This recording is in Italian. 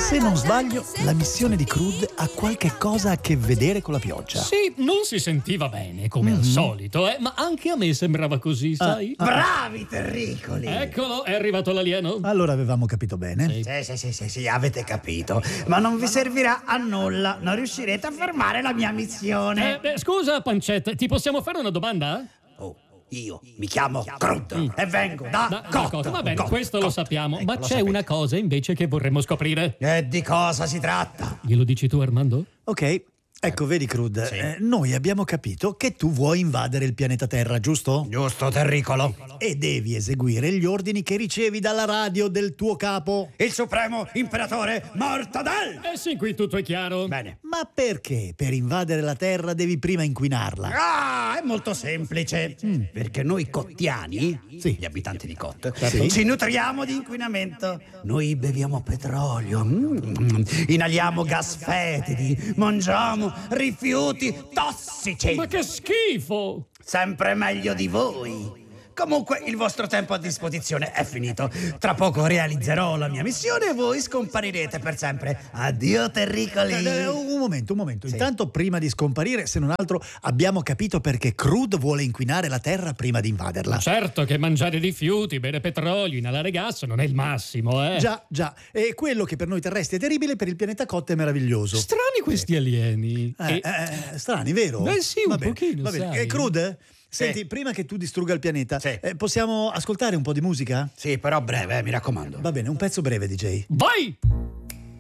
Se non sbaglio, la missione di Crude ha qualche cosa a che vedere con la pioggia. Sì, non si sentiva bene, come al solito, ma anche a me sembrava così, sai? Bravi terricoli! Eccolo, è arrivato l'alieno. Allora avevamo capito bene. Sì, avete capito. Ma non vi servirà a nulla. Non riuscirete a fermare la mia missione. Scusa, Pancetta, ti possiamo fare una domanda? Io mi chiamo Crude e vengo da Cotto. Va bene, questo lo sappiamo, ma lo c'è sapete. una cosa invece che vorremmo scoprire. E di cosa si tratta? Glielo dici tu, Armando? Ok, ecco, vedi Crude, noi abbiamo capito che tu vuoi invadere il pianeta Terra, giusto? Giusto, terricolo. E devi eseguire gli ordini che ricevi dalla radio del tuo capo. Il supremo imperatore Mortadel! Eh sì, qui tutto è chiaro. Bene. Ma perché per invadere la Terra devi prima inquinarla? È molto semplice. Perché noi cottiani, gli abitanti di Cot, Sì. ci nutriamo di inquinamento. Noi beviamo petrolio, inaliamo gas fetidi, mangiamo rifiuti tossici. Ma che schifo! Sempre meglio di voi. Comunque il vostro tempo a disposizione è finito. Tra poco realizzerò la mia missione e voi scomparirete per sempre. Addio terricoli. Un momento. Intanto, prima di scomparire, se non altro, abbiamo capito perché Crude vuole inquinare la Terra prima di invaderla. Certo che mangiare rifiuti, bere petrolio, inalare gas non è il massimo, eh? Già. E quello che per noi terrestri è terribile, per il pianeta Cot è meraviglioso. Strani questi alieni. Strani, vero? Beh sì, un pochino, Va bene. sai. Crude? Senti, prima che tu distrugga il pianeta, possiamo ascoltare un po' di musica? Sì, però breve, mi raccomando. Va bene, un pezzo breve, DJ. Vai!